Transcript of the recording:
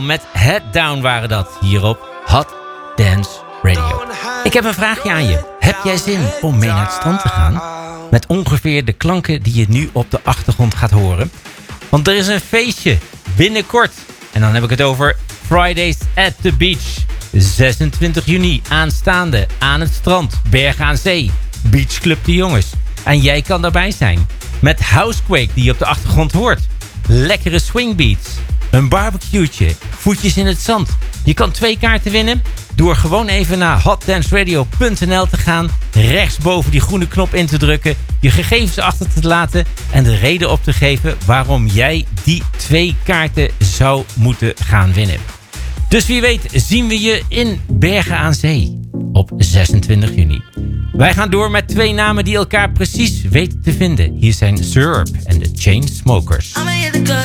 Met Head Down waren dat hier op Hot Dance Radio. Ik heb een vraagje aan je. Heb jij zin om mee naar het strand te gaan? Met ongeveer de klanken die je nu op de achtergrond gaat horen. Want er is een feestje binnenkort. En dan heb ik het over Fridays at the Beach. 26 juni aanstaande aan het strand, Bergen aan Zee. Beach Club de Jongens. En jij kan daarbij zijn. Met Housequake die je op de achtergrond hoort. Lekkere swingbeats. Een barbecue'tje. Voetjes in het zand. Je kan 2 kaarten winnen door gewoon even naar hotdanceradio.nl te gaan. Rechtsboven die groene knop in te drukken. Je gegevens achter te laten. En de reden op te geven waarom jij die 2 kaarten zou moeten gaan winnen. Dus wie weet zien we je in Bergen aan Zee op 26 juni. Wij gaan door met 2 namen die elkaar precies weten te vinden. Hier zijn Zurb en de Chainsmokers.